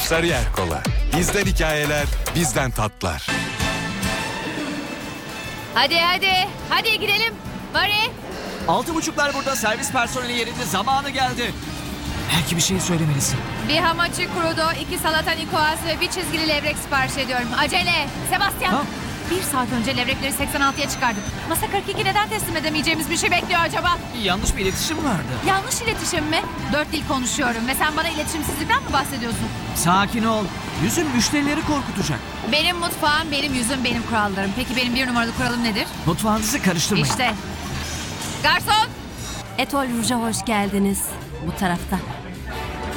Sarıyer Kola. Bizden hikayeler, bizden tatlar. Hadi gidelim. Bari. 6.30'lar burada, servis personeli yerinde, zamanı geldi. Belki bir şey söylemelisin. Bir hamachi crudo, 2 salata nikoaz ve bir çizgili levrek sipariş ediyorum. Acele. Sebastian. Ha? 1 saat önce levrekleri 86'ya çıkardık. Masa 42 neden teslim edemeyeceğimiz bir şey bekliyor acaba? Yanlış bir iletişim vardı. Yanlış iletişim mi? 4 dil konuşuyorum ve sen bana iletişimsizlikten mi bahsediyorsun? Sakin ol. Yüzün müşterileri korkutacak. Benim mutfağım, benim yüzüm, benim kurallarım. Peki benim 1 numaralı kuralım nedir? Mutfağınızı karıştırmayın. İşte. Garson! Etol Rouge'a hoş geldiniz. Bu tarafta.